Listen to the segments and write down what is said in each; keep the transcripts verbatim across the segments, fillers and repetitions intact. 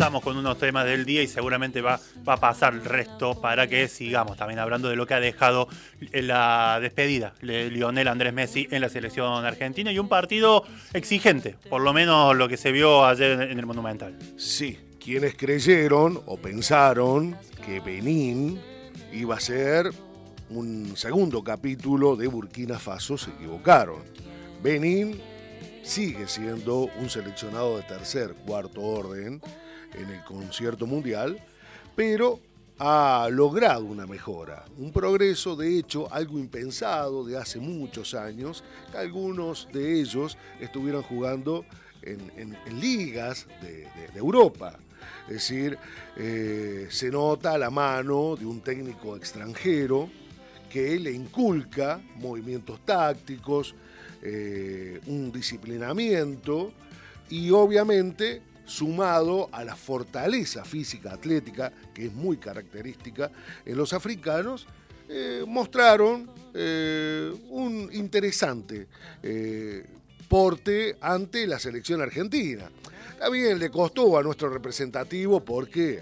pasamos con unos temas del día y seguramente va, va a pasar el resto para que sigamos también hablando de lo que ha dejado la despedida de Lionel Andrés Messi en la selección argentina y un partido exigente, por lo menos lo que se vio ayer en el Monumental. Sí, quienes creyeron o pensaron que Benín iba a ser un segundo capítulo de Burkina Faso se equivocaron. Benín sigue siendo un seleccionado de tercer, cuarto orden en el concierto mundial, pero ha logrado una mejora, un progreso, de hecho, algo impensado de hace muchos años, que algunos de ellos estuvieran jugando en, en, en ligas de, de, de Europa. Es decir, eh, se nota la mano de un técnico extranjero que le inculca movimientos tácticos, eh, un disciplinamiento y obviamente sumado a la fortaleza física atlética que es muy característica en los africanos, eh, mostraron eh, un interesante eh, porte ante la selección argentina. También le costó a nuestro representativo porque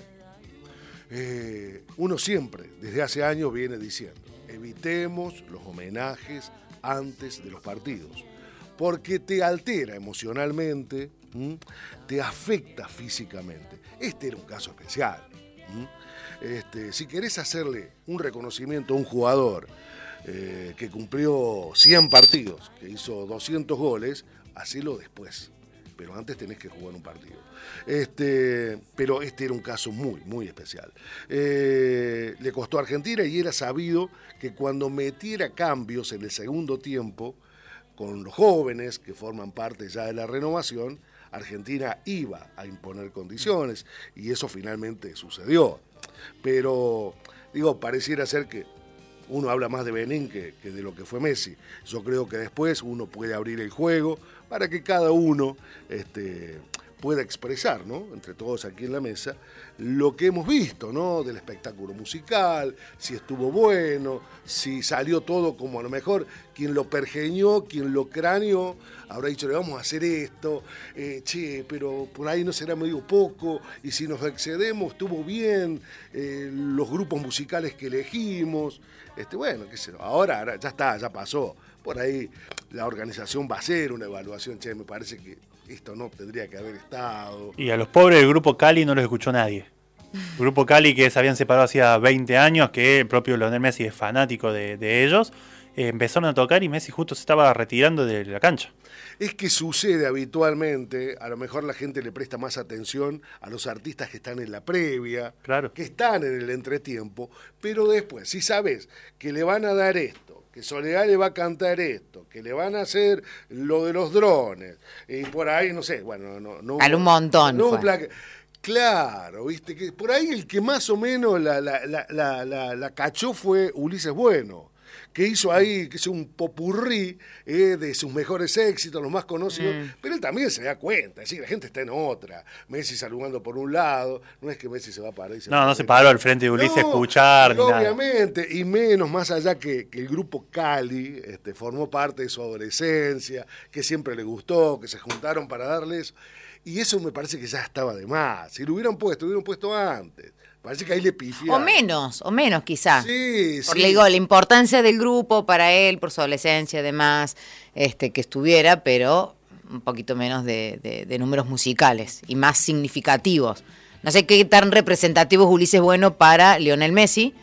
eh, uno siempre desde hace años viene diciendo: evitemos los homenajes antes de los partidos, porque te altera emocionalmente, ¿m? Te afecta físicamente. Este era un caso especial. Este, si querés hacerle un reconocimiento a un jugador eh, que cumplió cien partidos, que hizo doscientos goles, hacelo después. Pero antes tenés que jugar un partido. Este, pero este era un caso muy, muy especial. Eh, le costó a Argentina y era sabido que cuando metiera cambios en el segundo tiempo, con los jóvenes que forman parte ya de la renovación, Argentina iba a imponer condiciones y eso finalmente sucedió. Pero, digo, pareciera ser que uno habla más de Benín que, que de lo que fue Messi. Yo creo que después uno puede abrir el juego para que cada uno este, pueda expresar, ¿no?, entre todos aquí en la mesa, lo que hemos visto, ¿no?, del espectáculo musical, si estuvo bueno, si salió todo como a lo mejor quien lo pergeñó, quien lo craneó, habrá dicho: le vamos a hacer esto, eh, che, pero por ahí no será medio poco, y si nos excedemos estuvo bien, eh, los grupos musicales que elegimos, este, bueno, qué sé yo, ahora, ahora ya está, ya pasó. Por ahí la organización va a hacer una evaluación, che, me parece que esto no tendría que haber estado. Y a los pobres del Grupo Cali no los escuchó nadie. El Grupo Cali, que se habían separado hacía veinte años, que el propio Lionel Messi es fanático de, de ellos, eh, empezaron a tocar y Messi justo se estaba retirando de la cancha. Es que sucede habitualmente, a lo mejor la gente le presta más atención a los artistas que están en la previa, claro, que están en el entretiempo, pero después, si sabes que le van a dar esto, que Soledad le va a cantar esto, que le van a hacer lo de los drones, y por ahí, no sé, bueno, no... no Al un montón no, fue. Claro, viste, que por ahí el que más o menos la, la, la, la, la, la cachó fue Ulises Bueno, que hizo ahí que es un popurrí eh, de sus mejores éxitos, los más conocidos, mm. pero él también se da cuenta, es decir, la gente está en otra, Messi saludando por un lado, no es que Messi se va a parar y se No, va no a se paró al frente de Ulises a no, escuchar. Y obviamente, nada. Y menos más allá que, que el grupo Cali este, formó parte de su adolescencia, que siempre le gustó, que se juntaron para darles, y eso me parece que ya estaba de más, si lo hubieran puesto, lo hubieran puesto antes. Parece que ahí le pifiaron. O menos, o menos quizá. Sí, Por, sí. Le digo, la importancia del grupo para él, por su adolescencia, además, este, que estuviera, pero un poquito menos de, de, de números musicales y más significativos. No sé qué tan representativo es Ulises Bueno para Lionel Messi.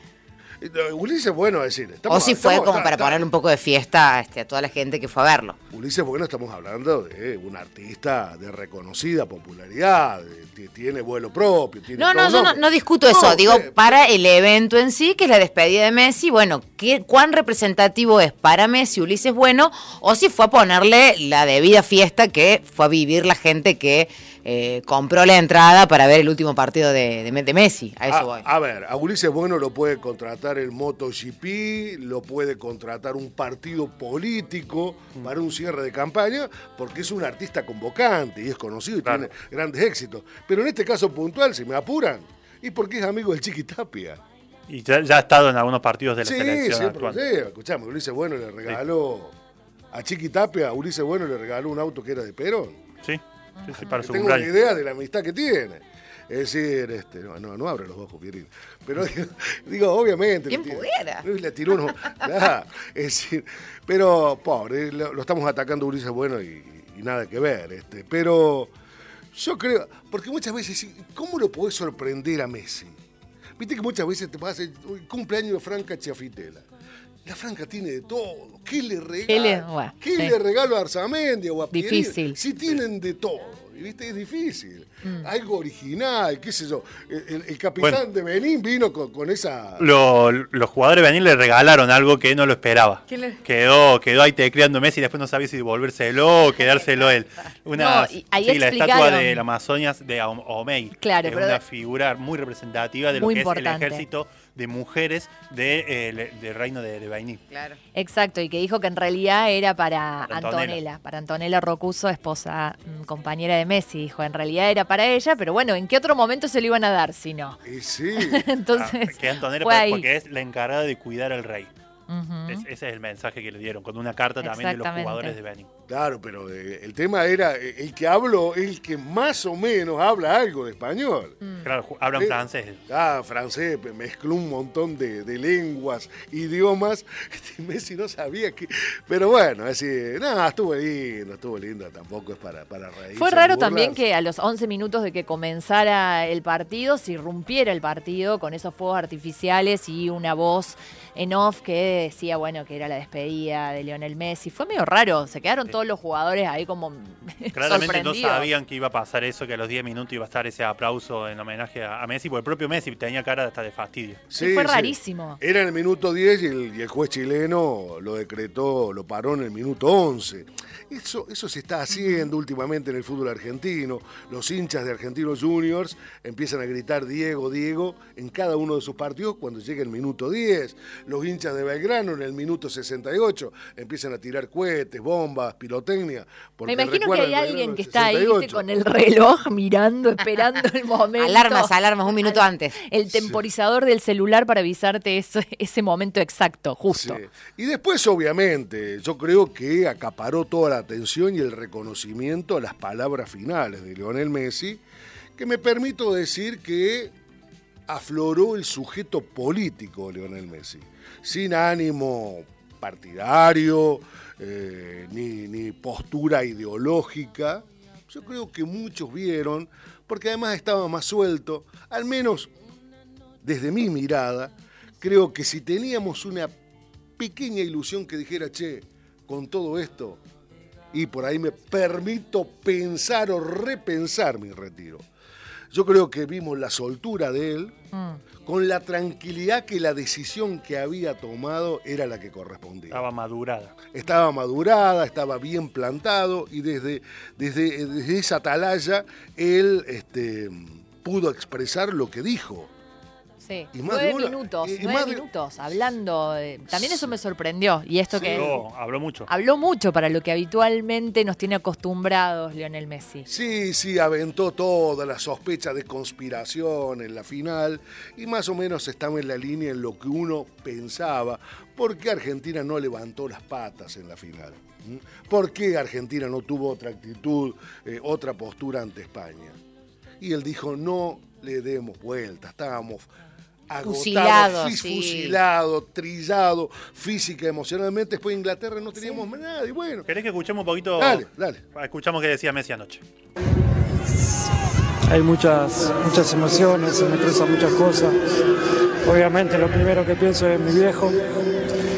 Ulises Bueno, es decir... Estamos, o si fue estamos, como está, para está, poner un poco de fiesta este, a toda la gente que fue a verlo. Ulises Bueno, estamos hablando de un artista de reconocida popularidad, de, tiene vuelo propio. Tiene no, no, yo no, no discuto no, eso. Digo, que, para el evento en sí, que es la despedida de Messi, bueno, ¿qué, ¿cuán representativo es para Messi Ulises Bueno? O si fue a ponerle la debida fiesta que fue a vivir la gente que... Eh, compró la entrada para ver el último partido de, de, de Messi, a eso a, voy. A ver, a Ulises Bueno lo puede contratar el MotoGP, lo puede contratar un partido político mm. para un cierre de campaña, porque es un artista convocante y es conocido y claro. tiene grandes éxitos. Pero en este caso puntual, si me apuran, y porque es amigo del Chiqui Tapia. Y ya, ya ha estado en algunos partidos de la sí, selección sí, actual. Sí, escuchame, Ulises Bueno le regaló sí. a Chiqui Tapia, a Ulises Bueno le regaló un auto que era de Perón. Sí. Sí, sí, para Tengo una idea de la amistad que tiene. Es decir, este, no, no, no abre los ojos, Pierín. Pero digo, digo obviamente. ¿Quién pudiera? Le tiró uno. Nah, es decir, pero, pobre, lo, lo estamos atacando a Ulises Bueno y, y nada que ver. Este, pero yo creo, porque muchas veces, ¿cómo lo podés sorprender a Messi? Viste que muchas veces te pasa el cumpleaños de Franca Chiafitela. La Franca tiene de todo. ¿Qué le regalo? ¿Qué le, bueno, ¿Qué sí. le regalo a Arzamendi o a Pierín? Difícil. Si tienen de todo. ¿Viste? Es difícil. Mm. Algo original, qué sé yo. El, el capitán bueno, de Benín vino con, con esa... Lo, los jugadores de Benín le regalaron algo que no lo esperaba. Le... Quedó, quedó ahí tecleando Messi y después no sabía si devolvérselo o quedárselo él. Una, no, sí, explicaron... la estatua de la Amazonia de Omey. Claro, es pero una figura muy representativa de lo que importante. Es el ejército de mujeres del de, de reino de, de Benín. Claro. Exacto, y que dijo que en realidad era para, para Antonella. Antonella, para Antonella Rocuso, esposa, compañera de Messi. Dijo, en realidad era para ella, pero bueno, ¿en qué otro momento se lo iban a dar si no? Y sí. Entonces, ah, que Antonella para, porque es la encargada de cuidar al rey. Uh-huh. es, ese es el mensaje que le dieron, con una carta también de los jugadores de Benín. Claro, pero eh, el tema era, eh, el que habló, el que más o menos habla algo de español. Mm. Claro, hablan eh, francés. Ah, francés, mezcló un montón de, de lenguas, idiomas. Este Messi no sabía que... Pero bueno, así, nada, estuvo lindo, estuvo lindo, tampoco es para, para reírse. Fue raro también que a los once minutos de que comenzara el partido, se irrumpiera el partido con esos fuegos artificiales y una voz en off que decía, bueno, que era la despedida de Lionel Messi. Fue medio raro, se quedaron sí. todos los jugadores ahí como claramente no sabían que iba a pasar eso, que a los diez minutos iba a estar ese aplauso en homenaje a, a Messi, porque el propio Messi tenía cara hasta de fastidio. Sí, fue sí. rarísimo. Era en el minuto diez y el, y el juez chileno lo decretó, lo paró en el minuto once. Eso, eso se está haciendo últimamente en el fútbol argentino. Los hinchas de Argentinos Juniors empiezan a gritar Diego, Diego en cada uno de sus partidos cuando llega el minuto diez. Los hinchas de Belgrano en el minuto sesenta y ocho empiezan a tirar cohetes, bombas, pirotecnia. Me imagino que hay alguien que está ahí, ¿viste? Con el reloj mirando, esperando el momento. Alarmas, alarmas, un minuto antes. El temporizador sí. del celular para avisarte ese, ese momento exacto, justo. Sí. Y después, obviamente, yo creo que acaparó toda la atención y el reconocimiento a las palabras finales de Lionel Messi, que me permito decir que afloró el sujeto político Lionel Messi, sin ánimo partidario, eh, ni, ni postura ideológica. Yo creo que muchos vieron, porque además estaba más suelto, al menos desde mi mirada, creo que si teníamos una pequeña ilusión que dijera, che, con todo esto, y por ahí me permito pensar o repensar mi retiro. Yo creo que vimos la soltura de él, mm. con la tranquilidad que la decisión que había tomado era la que correspondía. Estaba madurada. Estaba madurada, estaba bien plantado, y desde, desde, desde esa atalaya él este, pudo expresar lo que dijo. Sí, y más nueve una, minutos, y, y nueve minutos de... hablando. De... También eso me sorprendió. Y esto sí, que no, habló mucho. Habló mucho para lo que habitualmente nos tiene acostumbrados Lionel Messi. Sí, sí, aventó toda la sospecha de conspiración en la final y más o menos estaba en la línea en lo que uno pensaba. ¿Por qué Argentina no levantó las patas en la final? ¿Por qué Argentina no tuvo otra actitud, eh, otra postura ante España? Y él dijo, no le demos vuelta, estábamos... agotado, fusilado, fusilado, sí. trillado, física, emocionalmente. Después de Inglaterra no teníamos sí. nada y bueno. ¿Querés que escuchemos un poquito? Dale, dale. Escuchamos qué decía Messi anoche. Hay muchas, muchas emociones, se me cruzan muchas cosas. Obviamente lo primero que pienso es mi viejo,